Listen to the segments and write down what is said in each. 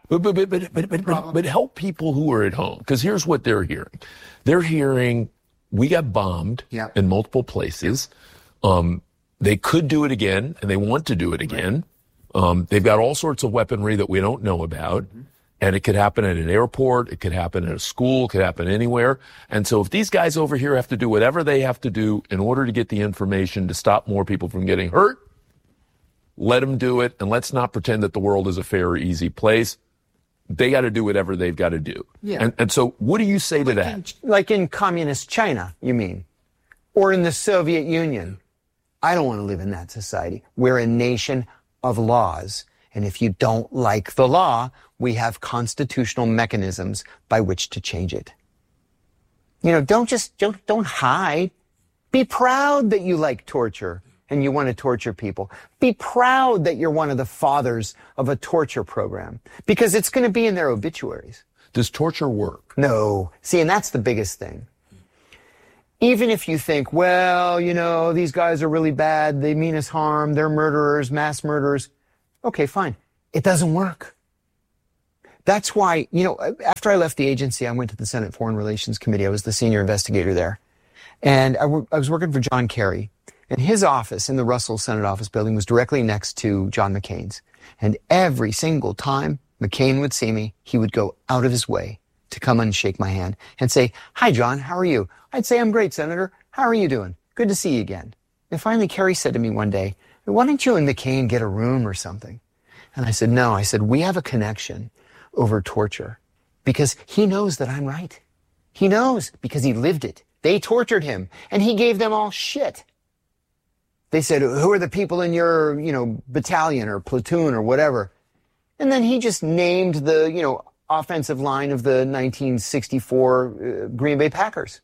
But help people who are at home, because here's what they're hearing. They're hearing we got bombed in multiple places. They could do it again, and they want to do it again. They've got all sorts of weaponry that we don't know about. And it could happen at an airport. It could happen at a school. It could happen anywhere. And so if these guys over here have to do whatever they have to do in order to get the information to stop more people from getting hurt, let them do it. And let's not pretend that the world is a fair or easy place. They got to do whatever they've got to do. Yeah. And so what do you say to that? Like in communist China, you mean? Or in the Soviet Union? I don't want to live in that society. We're a nation of laws. And if you don't like the law, we have constitutional mechanisms by which to change it. You know, don't hide. Be proud that you like torture and you want to torture people. Be proud that you're one of the fathers of a torture program, because it's going to be in their obituaries. Does torture work? No. See, and that's the biggest thing. Even if you think, well, you know, these guys are really bad, they mean us harm, they're murderers, mass murderers. Okay, fine. It doesn't work. That's why, you know, after I left the agency, I went to the Senate Foreign Relations Committee. I was the senior investigator there. And I was working for John Kerry. And his office in the Russell Senate Office building was directly next to John McCain's. And every single time McCain would see me, he would go out of his way to come and shake my hand and say, "Hi, John, how are you?" I'd say, "I'm great, Senator. How are you doing? Good to see you again." And finally, Kerry said to me one day, "Why don't you and McCain get a room or something?" And I said, "No." I said, "We have a connection over torture because he knows that I'm right. He knows because he lived it. They tortured him and he gave them all shit. They said, 'Who are the people in your, you know, battalion or platoon or whatever?' And then he just named the, you know, offensive line of the 1964 Green Bay Packers.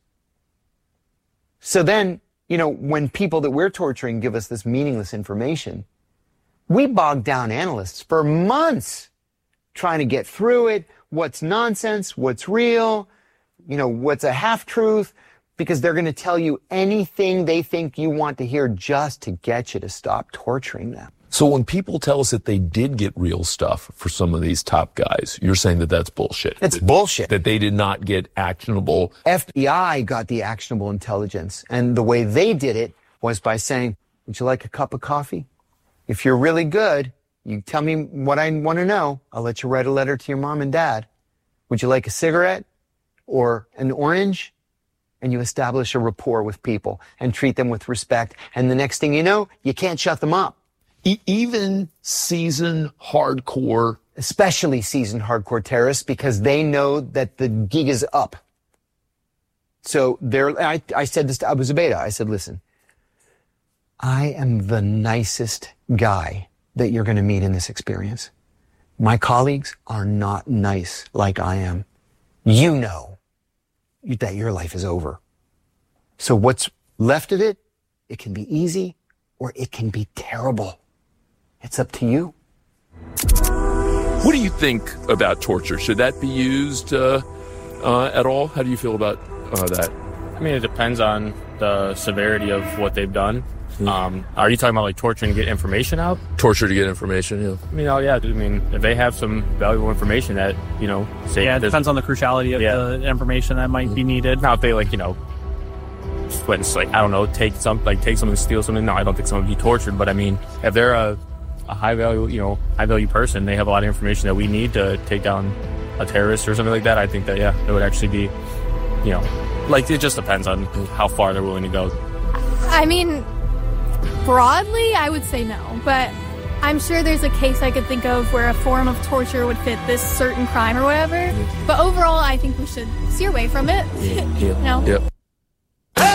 So then, you know, when people that we're torturing give us this meaningless information, we bog down analysts for months trying to get through it. What's nonsense? What's real? You know, what's a half-truth? Because they're going to tell you anything they think you want to hear just to get you to stop torturing them. So when people tell us that they did get real stuff for some of these top guys, you're saying that that's bullshit. It's bullshit. That they did not get actionable. FBI got the actionable intelligence. And the way they did it was by saying, "Would you like a cup of coffee? If you're really good, you tell me what I want to know. I'll let you write a letter to your mom and dad. Would you like a cigarette or an orange?" And you establish a rapport with people and treat them with respect. And the next thing you know, you can't shut them up. Even seasoned hardcore. Especially seasoned hardcore terrorists, because they know that the gig is up. So I said this to Abu Zubaydah. I said, "Listen, I am the nicest guy that you're going to meet in this experience. My colleagues are not nice like I am. You know that your life is over. So what's left of it, it can be easy or it can be terrible. It's up to you." What do you think about torture? Should that be used at all? How do you feel about that? I mean, it depends on the severity of what they've done. Are you talking about like torturing to get information out? Torture to get information, yeah. I mean, yeah. I mean, if they have some valuable information that, you know, say... Yeah, it depends on the cruciality of the information that might be needed. Now, if they, like, you know, like, I don't know, take something, steal something, no, I don't think someone would be tortured. But, I mean, if they're a high-value person, they have a lot of information that we need to take down a terrorist or something like that, I think that, yeah, it would actually be, you know, like, it just depends on how far they're willing to go. I mean... broadly, I would say no, but I'm sure there's a case I could think of where a form of torture would fit this certain crime or whatever. But overall, I think we should steer away from it. Yeah. You know? Yep.